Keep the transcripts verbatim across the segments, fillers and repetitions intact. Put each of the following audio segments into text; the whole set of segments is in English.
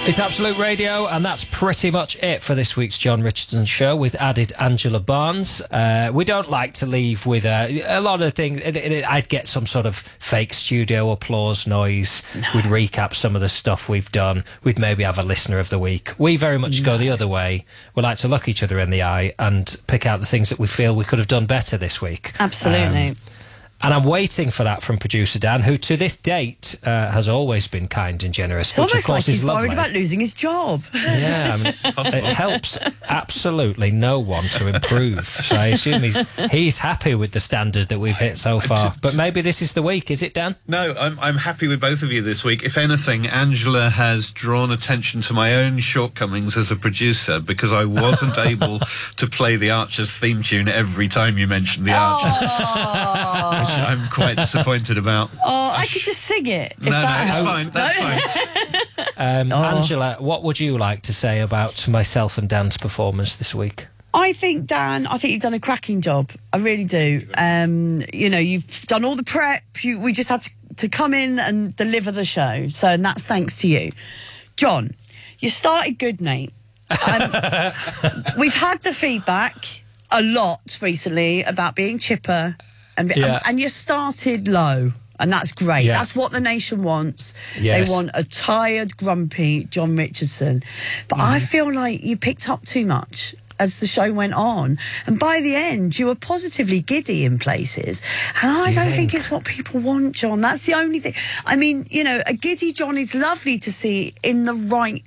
It's Absolute Radio, and that's pretty much it for this week's John Richardson Show with added Angela Barnes. Uh, we don't like to leave with a, a lot of things. It, it, I'd get some sort of fake studio applause noise. No. We'd recap some of the stuff we've done. We'd maybe have a listener of the week. We very much no. go the other way. We like to look each other in the eye and pick out the things that we feel we could have done better this week. Absolutely. Um, And I'm waiting for that from producer Dan, who to this date uh, has always been kind and generous. It's which almost of course like he's is lovely. worried about losing his job. Yeah, I mean, it helps absolutely no one to improve. So I assume he's he's happy with the standard that we've hit so far. But maybe this is the week, is it, Dan? No, I'm I'm happy with both of you this week. If anything, Angela has drawn attention to my own shortcomings as a producer because I wasn't able to play the Archers theme tune every time you mentioned the Archers. Oh. Which I'm quite disappointed about. Oh, I could just sing it. If No, no, that it's helps. fine. That's fine. Um, Oh. Angela, what would you like to say about myself and Dan's performance this week? I think, Dan, I think you've done a cracking job. I really do. Um, you know, you've done all the prep. You, we just had to, to come in and deliver the show. So, and that's thanks to you. John, you started good, mate. Um, we've had the feedback a lot recently about being chipper. And, Yeah. and, and you started low, and that's great. Yeah. That's what the nation wants. Yes. They want a tired, grumpy John Richardson. But Mm-hmm. I feel like you picked up too much as the show went on. And by the end, you were positively giddy in places. And I Do you don't think? think? it's what people want, John. That's the only thing. I mean, you know, a giddy John is lovely to see in the right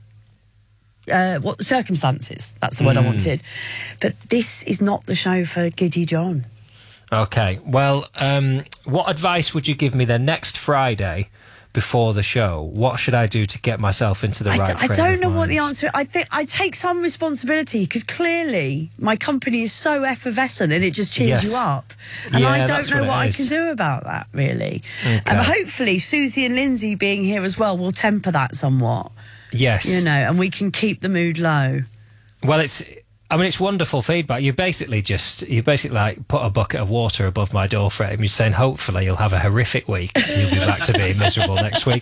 Uh, what circumstances. That's the word Mm. I wanted. But this is not the show for giddy John. Okay, well, um, what advice would you give me then next Friday before the show? What should I do to get myself into the I, right d- I frame don't of know what the mind? answer. I think I take some responsibility because clearly my company is so effervescent and it just cheers Yes. you up, and Yeah, I don't that's know what what, it I is. can do about that really. Okay. And hopefully Susie and Lindsay being here as well will temper that somewhat. Yes. You know, and we can keep the mood low. Well, it's... I mean, it's wonderful feedback. You basically just, you basically like put a bucket of water above my door frame. You're saying, hopefully you'll have a horrific week and you'll be back to being miserable next week.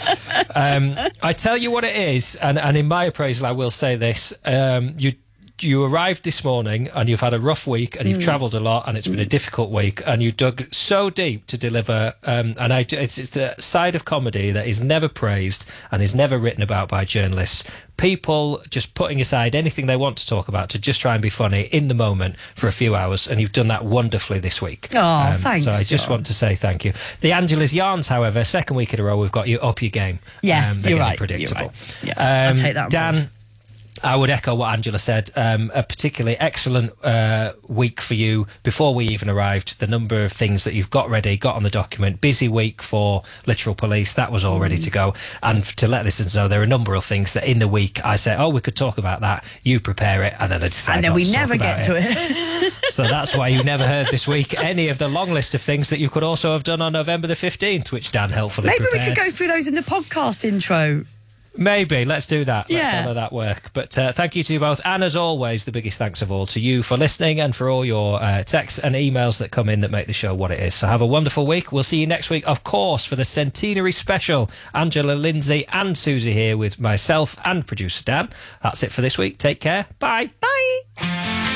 Um, I tell you what it is, and, and in my appraisal, I will say this. Um, you you arrived this morning and you've had a rough week and you've mm. travelled a lot and it's been a difficult week and you dug so deep to deliver. Um, and I, it's, it's the side of comedy that is never praised and is never written about by journalists. People just putting aside anything they want to talk about to just try and be funny in the moment for a few hours, and you've done that wonderfully this week. Oh, um, thanks, So I just John. want to say thank you. The Angela's Yarns, however, second week in a row, we've got you up your game. Yeah, um, they're you're getting right. predictable. You're right. Yeah, Um, I'll take that on Dan, board. I would echo what Angela said. Um, a particularly excellent uh, week for you before we even arrived. The number of things that you've got ready, got on the document. Busy week for Literal Police. That was all ready to go. And f- to let listeners know, there are a number of things that in the week I say, oh, we could talk about that. You prepare it, and then I decide And then not we to talk never about get to it. So that's why you never heard this week any of the long list of things that you could also have done on November the fifteenth, which Dan helpfully Maybe prepared. we could go through those in the podcast intro. Maybe. Let's do that. Let's Yeah. honour that work. But uh, thank you to you both. And as always, the biggest thanks of all to you for listening and for all your uh, texts and emails that come in that make the show what it is. So have a wonderful week. We'll see you next week, of course, for the centenary special. Angela, Lindsay and Susie here with myself and producer Dan. That's it for this week. Take care. Bye. Bye.